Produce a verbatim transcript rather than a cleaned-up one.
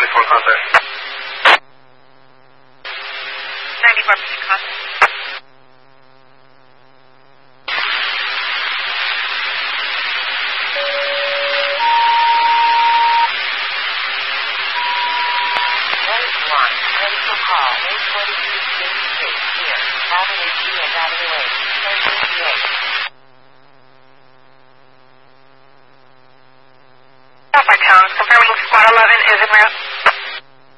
ninety-four contact. ninety-four percent contact. Ready for call, eight forty-two fifty-six, here, Avenue G and Avenue eight, thirty-eight.